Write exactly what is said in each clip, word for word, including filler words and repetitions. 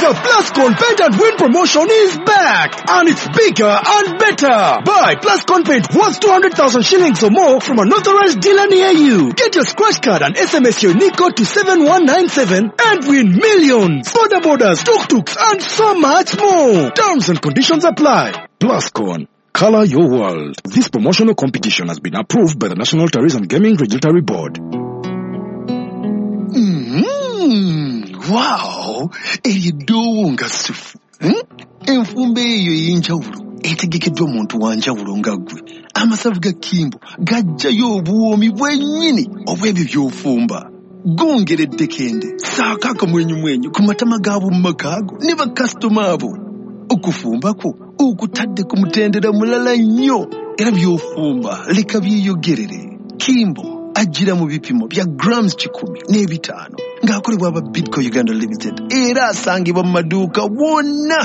The Plascon Paint and Win promotion is back, and it's bigger and better. Buy Plascon Paint worth two hundred thousand shillings or more from an authorized dealer near you. Get your scratch card and S M S your Nico to seven one nine seven and win millions. Border borders, tuk-tuks, and so much more. Terms and conditions apply. Plascon. Color your world. This promotional competition has been approved by the National Tourism Gaming Regulatory Board. Mm-hmm. Wow! Eridonga sufu. Enfumbe eyo y'enjawulo etegekeddwa omuntu wa njawulo nga ggwe. Amasavu ga Kimbo gajjayo obuwoomi bwennyini obw'ebyo by'ofumba. Gongeredde kende saako akamwenyumwenyu ku matama gaabo mu makaago ne bakasitoma abo. Okufumba kwo okutadde ku mutendera mulala nnyo era by'ofumba leka byeyogerere. Kimbo ajira mu bipimo bya grams kikumi n'ebitaano ng'akolebwa aba Bidco Uganda Limited era asangibwa mu maduuka wonna.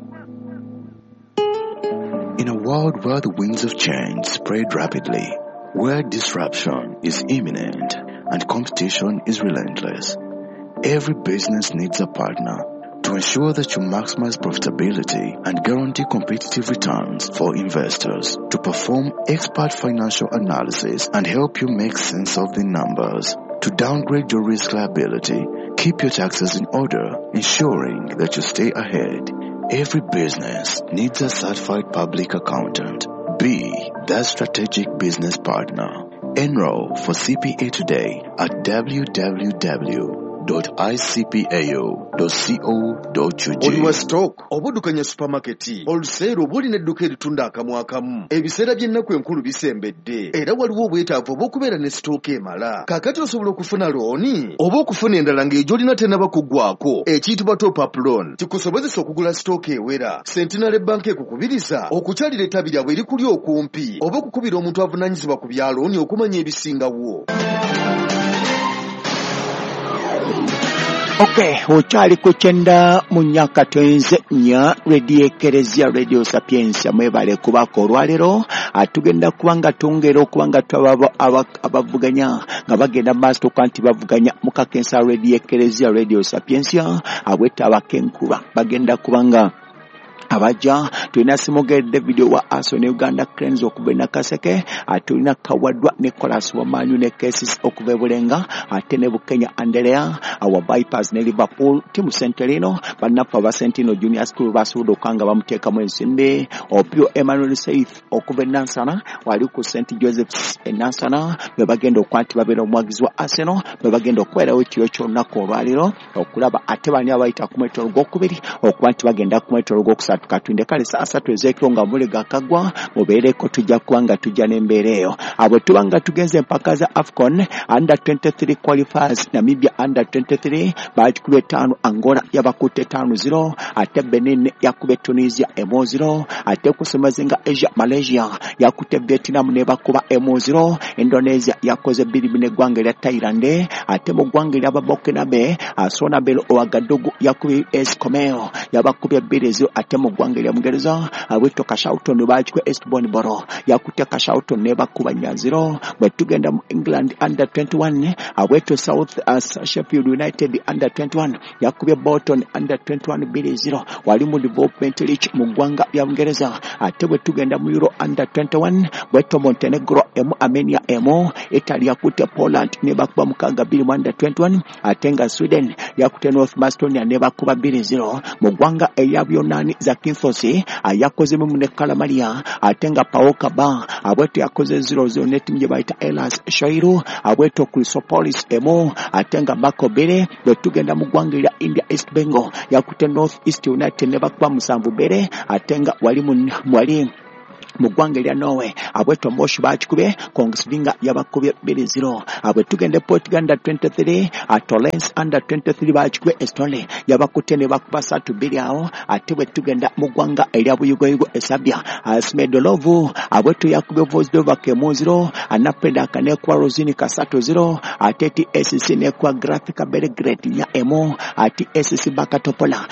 In a world where the winds of change spread rapidly, where disruption is imminent and competition is relentless, every business needs a partner to ensure that you maximize profitability and guarantee competitive returns for investors, to perform expert financial analysis and help you make sense of the numbers, to downgrade your risk liability, keep your taxes in order, ensuring that you stay ahead. Every business needs a certified public accountant. Be that strategic business partner. Enroll for C P A today at w w w dot i c p a o dot co dot u g. Oliwa stock obudukanya supermarket wholesale obuli nedduka eritunda akamu akamu. Ebiseera by'ennaku enkulu bisembedde era waliwo obwetaavu obw'okubeera ne stock emala. Kaakati osobola okufuna looni oba okufuna endala ng'egyolina tennaba kuggwako ekiyitibwa top up loan. Kikusobozesa okugula stock ewera. Centenary Bank ekukubiriza okukyalira ettabi lyabwe erikuli okumpi oba okukubira omuntu avunaanyizibwa ku bya looni okumanya ebisingawo. Okay, ochali kuchenda munyaka twenze nya radio Ekeresia Radio Sapiensia mwebale kubako olwalero atugenda kubanga tungero kubanga twababo abavuganya nga bagenda master kanti bavuganya mukakensa radio Ekeresia Radio Sapiensia abweta abakenkura bagenda kubanga abaja tulina simogedde video wa aso ne Uganda Cranes okubena kaseke atulina kawadwa ne Nicholas Wamanyu ne cases okubebulenga ate ne Bukenya Andrea awa bypass ne Liverpool timu Centerino banafa ba Centino Junior School basudo kanga bamuteka mu ensimbe opyo Emmanuel Saif okubena Nansana wali ku Saint Joseph's Nansana bebagenda okwanti babera omwagizi wa Arsenal bebagenda okwera wetiyo kyonako olwaliro okulaba ate bani abayita ku metro gokubiri okwanti bagenda ku metro gokusatu katwinde kale saa asatu ezekiro nga mulega kagwa mubeereko tujja kuwanga tujja n'embeereyo abo tubanga tugenze empaka za AFCON under twenty-three qualifiers. Namibia under twenty-three baakube tano Angola yabakute tano zero ate Benin yakube Tunisia emo zero ate kusemazinga Asia Malaysia yakute Vietnam ne bakuba emo zero Indonesia yakoze biri bine gwange lya Thailand ate mu gwange lya Burkinabe asona belo Ouagadougou yakube U S Comeo yabakube biri zero ate mu gwange lya Mugereza abweto Kashauton baakwe Eastbourne Borough yakute Kashauton ne bakuba nyaziro bwe tugenda mu England under twenty-one abweto South as Sheffield United under twenty-one yakubye Bolton under twenty-one bili zero wali mu development league mu gwanga ya Bungereza ate bwe tugenda mu Euro under twenty-one bweto Montenegro emu Armenia emu Italy yakute Poland ne bakuba mukanga bili mu under twenty-one atenga Sweden yakute North Macedonia ne bakuba bili zero mu gwanga eyabyo nani za Kinfosi ayakoze mu ne Kalamaria atenga Paoka ba abweto yakoze zero zero net mje baita Elas Shairu abweto Chrysopolis emo atenga Marco Bere bwe tugenda mu gwanga lya India East Bengal yakute North East United ne bakuba musanvu bere atenga wali mu mwali mugwange lya Norway abweto Moshi bakikube Kongsvinga yabakubye bili zero abwe tugende Portugal under twenty-three Atolens under twenty-three bakikube Estonia yabakute ne bakuba satu bili awo ate bwe tugenda mugwanga elya Buyugoyugo Esabia Smedolovu abweto yakube Vozdova kemo zero anapenda kane kwa Rosini kasatu zero ate T S C ne kwa Graphica Belgrade ya emo ati S C Bakatopola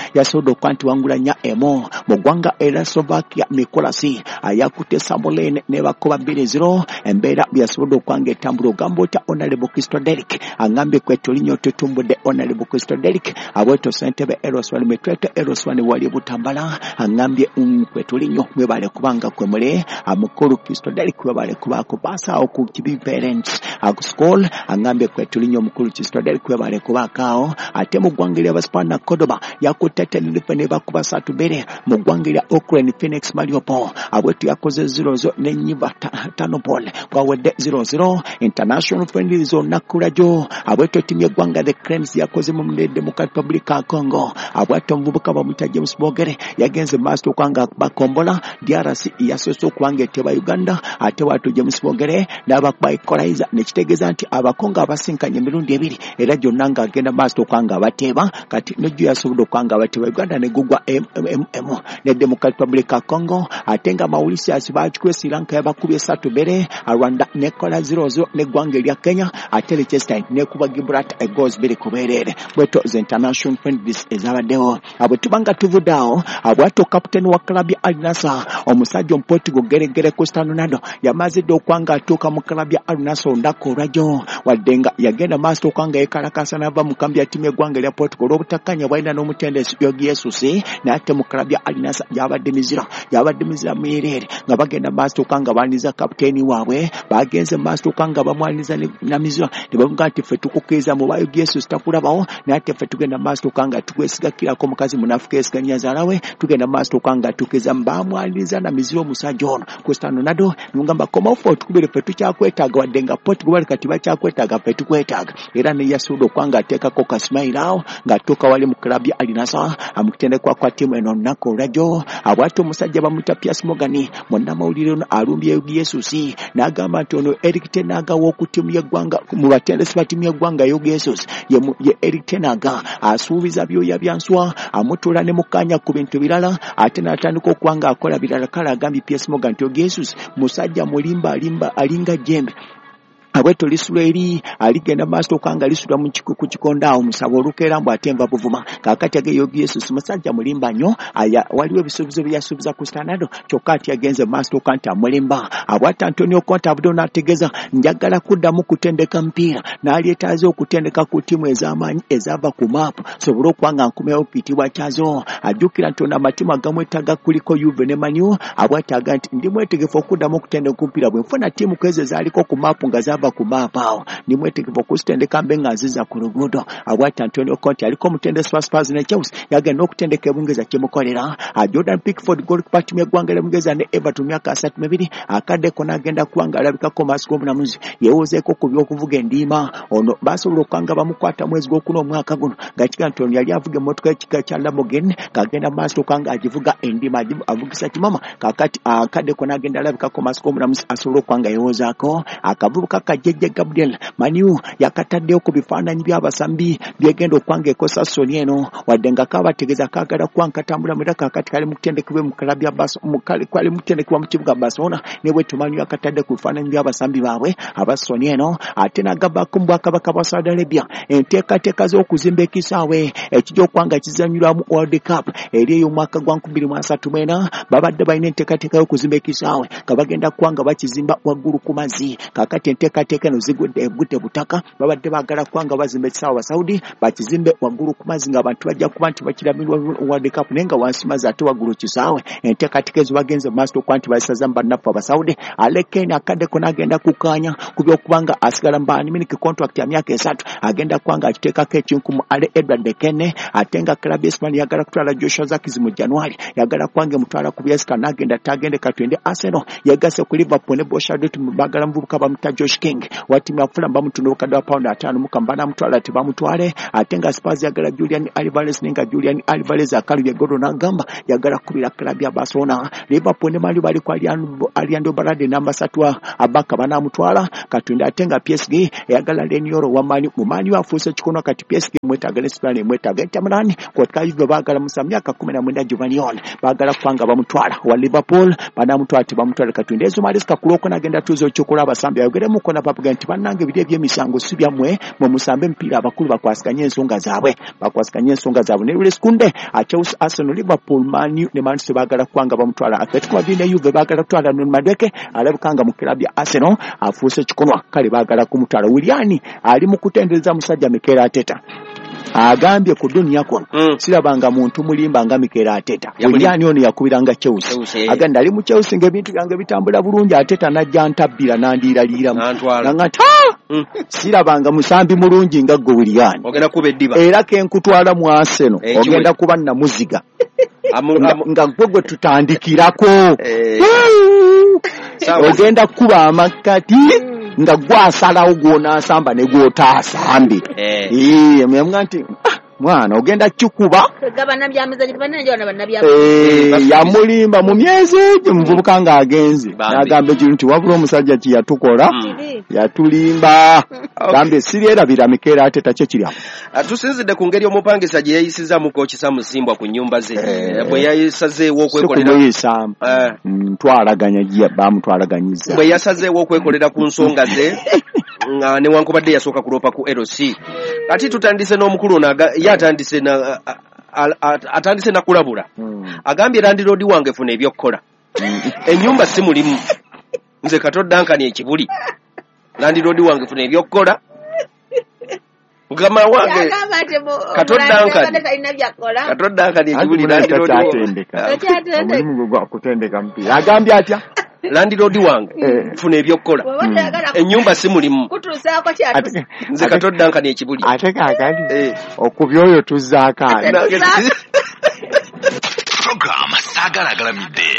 yasobola okwanti wangulanya emo mu ggwanga era Slovakia Mikolasi ayakutte Samolene ne bakoba bbiri zero embeera byasobola okwanga etambula ogamba otya Honorable Kristo Derek angambye kwetu linyo tutumbudde Honorable Kristo Derek abweto Sentebe Eroswani Metwete Eroswani wali butambala angambye um, kwetu linyo mwebale kubanga kwemule amukuru Kristo Derek mwebale kubako basa oku kibi parents aku school angambye kwetu linyo mukuru Kristo Derek mwebale kubakao ate mu ggwanga lya Basipana Kodoba yakutete nilipe ne bakuba satu bere mu ggwanga lya Oakland Phoenix Mariupol abwetu yakoze zero zo ne nyiba tano pole kwa wede zero zero international friendly zone nakurajo abwetu timu y'eggwanga the Cranes yakoze mu Democratic Republic of Congo abwetu mvubuka bamuta James Bogere yagenze master kwanga bakombola D R C yasoso kwanga eteba Uganda ate watu James Bogere n'abakuba equalizer nekitegeza nti abakonga abasinkanye emirundi ebiri era gyonna nga agenda master kwanga abateba kati n'ejju yasobola kwanga abateba Uganda ne gugwa M M M ne Democratic Republic of Congo atenga Mauritius bachukwe Sri Lanka yabakubye satu bere Rwanda nekola zero zero ne ggwanga lya Kenya ate Liechtenstein ne kuba Gibraltar egoes bere kuberere bweto the international friendlies ezabaddewo abo tubanga tuvudawo abwato captain wa club ya Al Nassr omusajja Portugal geregere Cristiano Ronaldo yamazidde okwanga atuuka mu club ya Al Nassr ndako rajo wadenga yagenda master okwanga ekalakasa nava mu kambi ya timu y'eggwanga lya Portugal obutakanya bwalina n'omutendesi Yogi Jesus na ate mu club ya Al Nassr yabadde mizira yabadde mizira mirere nga bagenda master okwanga baniza captain waabwe bagenze master okwanga bamwaniza na mizira tebavuga nti ffe tukukiriza mu bayo Jesus takulabawo nate ffe tugenda master okwanga tukwesiga kila ko mukazi munafuka esiganya zalawe tugenda master okwanga tukeza mbamwaniza na mizira omusajja ono Cristiano Ronaldo ngamba koma ofo tukubire ffe tukyakwetaaga wadenga Portugal kati bakyakwetaaga ffe tukwetaaga era ne yasuudo okwanga ateekako kasmailao ng'atuuka wali mu club ya Al Nassr amukutendekwa kwa timu eno nnako rajo abwatu omusajja bamuta Piers Morgan munnamawulire ono alumbye Jesus n'agamba nti ono Eric Tenaga w'oku timu y'eggwanga mu batendesi ba timu y'eggwanga Jesus ye, ye Eric Tenaga asuubiza byoya byanswa amutuula ne mukanya ku bintu birala ate n'atandika okwanga akola birala kale agambye Piers Morgan nti Jesus musajja mulimba alimba alinga jembe abweto Lisuraeli aligenda master okanga lisura mu kikuku kikonda omusabo olukeera mbu atemba buvuma kakati age Yogi Jesus musajja mulimba nnyo aya waliwo ebisuubizo byasuubiza ku standard kyokka ati agenze master okanta mulimba abwata Antonio Conte abudde n'ategeeza njagala kuddamu kutendeka mpiira n'alyetaaze okutendeka ku timu ez'amaanyi ezava ku map sobola okwanga nkumewo pitibwa kyazo ajjukira nti ono amatimu agamwetaaga kuliko Juve ne Man U abwata aga nti ndi mwetegefu okuddamu okutendeka mpiira bwe nfuna timu kweze zaaliko ku map nga zava ku mapao ni mwetegefu okuzitendeka mbe nga ziza ku luguudo abwata Antonio Conte aliko omutendesi wa Spurs ne Chelsea yagenda okutendeka ebungeza kyemukolera Jordan Pickford goalkeeper timu y'eggwanga ly'Obungereza ne Everton myaka asatu mebiri akaddeko n'agenda kuwanga alabikako maaso g'obunamuzi yeewozeeko ku by'okuvuga endiima ono basobola okwanga bamukwata mwezi gw'okuna omwaka guno nga kiga nti ono yali avuga emmotoka y'ekika kya Lamborghini kagenda maaso okwanga agivuga endiima avugisa kimama kakati akaddeko n'agenda alabikako maaso g'obunamuzi asobola okwanga yeewozaako akavubuka Jeje Gabriel Maniu yakataddeyo ku bifaananyi by'abasambi byegenda okwanga ekosa Sony eno wadenga kabategeza kagala kwankatambula mu daka kati kali mutendekebwe mu klabu ya Bas mu kali kwali mutendekebwa mu kibuga Barcelona ne bwe Maniu yakatadde ku bifaananyi by'abasambi baabwe aba Sony eno ate n'agaba ku Bwakabaka bwa Saudi Arabia enteekateeka z'okuzimba ekisaawe ekijja okwanga kizanyirwamu World Cup eri ey'omwaka gwa nkumi bbiri mu asatu mu ena babadde balina enteekateeka y'okuzimba ekisaawe nga bagenda kwanga bakizimba waggulu ku mazzi kakati enteeka tekeno zigudde egudde butaka babadde baagala kwanga bazimba ekisaawe ba Saudi bakizimbe waggulu ku mazzi ng'abantu bajja kuba nti bakiramirwa World Cup naye nga wansi mazzi ate waggulu kisaawe enteekateeka ezo bagenze master okwa nti bayisaza mu bannaffe aba Saudi alekeni akaddeko n'agenda kukaanya ku by'okubanga asigala mu banimiki contract ya myaka esatu agenda kwanga akiteekako ekinkumu Ale Edward Dekene ate nga club Espan yagala kutwala Joshua Zirkzee mu January yagala kwanga mutwala ku Bieska n'agenda tagende katwende Arsenal yagase ku Liverpool ne Borussia Dortmund bagala muvubuka bamuta Josh King watimu ya Fulham bamutundu okadde wa pound ataano mukambana mutwala ati bamutwale ate nga Spurs yagala Julian Alvarez nenga Julian Alvarez akalubye godo n'agamba yagala kubira club ya Barcelona Liverpool ne mali bali kwa Aliando Balade namba satwa abaka banamutwala katwende ate nga P S G yagala Lenioro wa mani mu mani afuuse kikono kati P S G mwetaga Spain mwetaga Tamani kwa kayive bagala musa myaka kumi na mwenda Juvanion bagala kwanga bamutwala wa Liverpool banamutwala ati bamutwala katwende ezo maliska kuloko nagenda tuzo chokola abasambi ayogere muko abalala bavuga nti bannange biri eby'emisango si byammwe mwe musambe emipiira abakulu bakwasikanye ensonga zaabwe bakwasikanye ensonga zaabwe ne Luis Kunde Chelsea Arsenal Liverpool Man U ne Man City baagala kwanga bamutwala Atletico Madrid ne Juve baagala kutwala Nuno Madueke alabikanga mu klabu ya Arsenal afuuse kikonwa kale baagala kumutwala Willian ali mu kutendereza musajja Mikel Arteta agambye ku dunia kono mm. sirabanga muntu mulimba nga Mikel Arteta Willian ono yakubiranga Chelsea, Chelsea. aganda ali mu Chelsea ng'ebintu byange bitambula bulungi Arteta najja ntabbira nandiiraliira ngata mm. sirabanga musambi mulungi nga gwe Willian ogenda kuba eddiba era kenkutwala mu Arsenal hey, ogenda kuba na muziga nga gwe gwe tutandikirako hey. ogenda kuba amakati nga gwasalawo gw'onaasamba ne gw'otaasambe ee emyamwa nti mwana ogenda kikuba yamulimba mu myezi egyo muvubuka ng'agenze n'agamba ekintu nti wabula omusajja ki yatukola yatulimba gambe siryerabira Mikel Arteta kye kiri awo. Tusinzidde ku ngeri omupangisa gye yayisizaamu kooki Samusimbwa ku nnyumba ze bwe yayisazeewo okwekolera ntwalaganya bamutwalaganyiza bwe yasazeewo okwekolera ku nsonga ze nga newankubadde yasooka kuloopa ku L C kati tutandise n'omukulu ono yatandise na atandise na kulabula agambye landiroodi wange funa ebyokkola ennyumba si mulimu nze katoddankani ekibuli landiroodi wange funa ebyokkola mugama wange katoddankani katoddankani ekibuli landiroodi omulimu gwa kutendeka mpira agambye atya landiroodi wange funa ebyokkola ennyumba si mulimu nze katoddankani ekibuli ate kaakati okubyoyo tuzzaakaani Program Sagalagalamidde.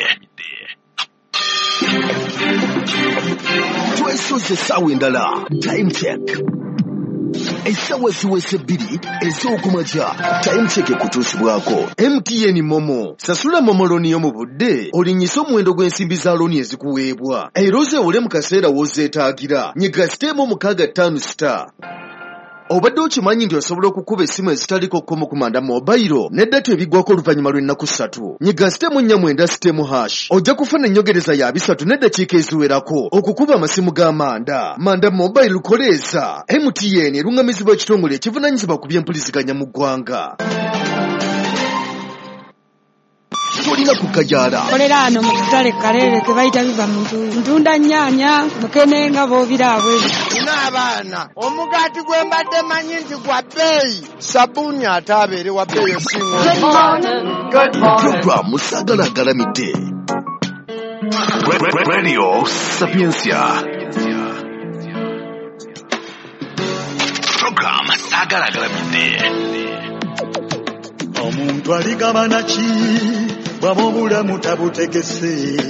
twesoze essaawa endala time check essaawa ziweze bbiri ez'okumakya time check ekutuusibwako M T N Momo sasula Momo looni yo mu budde olinnyise omuwendo gw'ensimbi za looni ezikuweebwa era ozeewole mu kaseera w'ozeetaagira nyiga siteemu mukaaga ttaano star obadde okimanyi nti osobola okukuba essimu ezitaliko kkomo ku manda mobayiro n'eddata ebiggwako oluvannyuma lw'ennaku ssatu nyiga siteemu nnya mwenda siteemu hash ojja kufuna ennyongereza ya bisatu n'eddakiika eziwerako okukuba amasimu g'amanda manda mobayiro lukoleeza M T N eruŋŋamizibwa ekitongole ekivunaanyizibwa ku by'empuliziganya mu ggwanga. tolina kukajaala kolera ano mu katale kaleere ke bayita biva mu ntunda nnyaanya mukene nga boobiraabwe ina abaana omugaati gwe mbadde manyi nti gwa bbeeyi sabbuuni ate abeere wa bbeeyi osinga puroguramu Sagalagalamidde Radio Sapiencia. Program Sagalagalamidde. Omuntu aligabana ki bw'aba obulamu tabutegese